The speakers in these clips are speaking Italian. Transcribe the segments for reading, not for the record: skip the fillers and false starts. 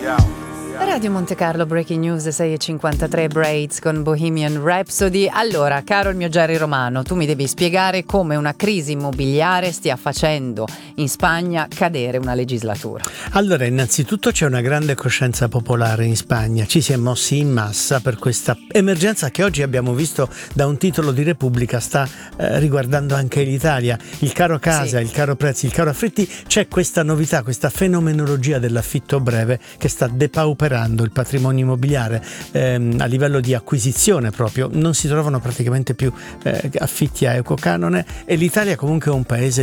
Radio Monte Carlo, Breaking News 6:53, Braids con Bohemian Rhapsody. Allora, caro il mio Jerry Romano, tu mi devi spiegare come una crisi immobiliare stia facendo in Spagna cadere una legislatura. Allora, innanzitutto c'è una grande coscienza popolare in Spagna, ci si è mossi in massa per questa emergenza che oggi abbiamo visto da un titolo di Repubblica sta riguardando anche l'Italia. Il caro casa, sì, il caro prezzi, il caro affitti, c'è questa novità, questa fenomenologia dell'affitto breve che sta depauperando il patrimonio immobiliare a livello di acquisizione proprio. Non si trovano praticamente più affitti a equo canone e l'Italia comunque è un paese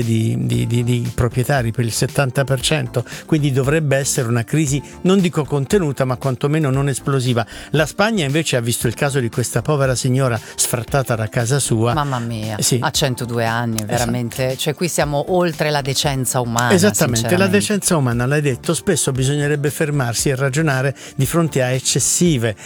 di proprietari per il 70%, quindi dovrebbe essere una crisi, non dico contenuta, ma quantomeno non esplosiva. La Spagna invece ha visto il caso di questa povera signora sfrattata da casa sua. Mamma mia, sì, a 102 anni, veramente, esatto. Cioè qui siamo oltre la decenza umana. Esattamente, la decenza umana, l'hai detto, spesso bisognerebbe fermarsi e ragionare di fronte a eccessive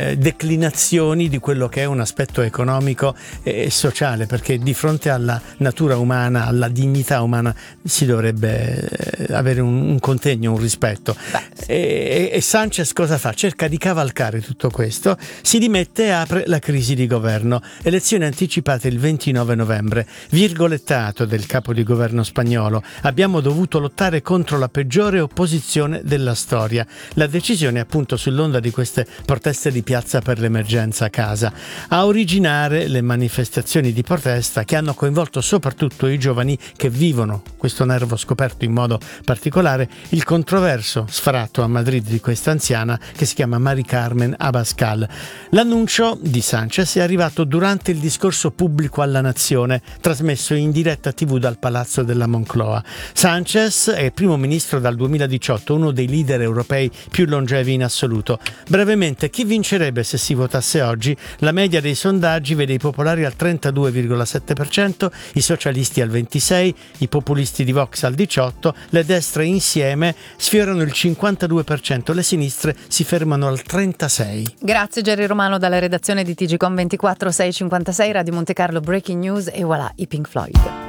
declinazioni di quello che è un aspetto economico e sociale, perché di fronte alla natura umana, alla dignità umana si dovrebbe avere un contegno, un rispetto. Sì. E Sanchez cosa fa? Cerca di cavalcare tutto questo, si dimette e apre la crisi di governo. Elezioni anticipate il 29 novembre. Virgolettato del capo di governo spagnolo: abbiamo dovuto lottare contro la peggiore opposizione della storia. La decisione appunto sull'onda di queste proteste di piazza per l'emergenza casa. A originare le manifestazioni di protesta che hanno coinvolto soprattutto i giovani che vivono questo nervo scoperto in modo particolare, il controverso sfratto a Madrid di questa anziana che si chiama Mari Carmen Abascal. L'annuncio di Sanchez è arrivato durante il discorso pubblico alla nazione trasmesso in diretta TV dal Palazzo della Moncloa. Sanchez è primo ministro dal 2018, uno dei leader europei più longevi in assoluto. Brevemente, chi vincerebbe se si votasse oggi? La media dei sondaggi vede i popolari al 32,7%, i socialisti al 26%, i populisti di Vox al 18%, le destre insieme sfiorano il 52%, le sinistre si fermano al 36%. Grazie Jerry Romano dalla redazione di TGcom 24 656 Radio Monte Carlo, Breaking News, e voilà i Pink Floyd.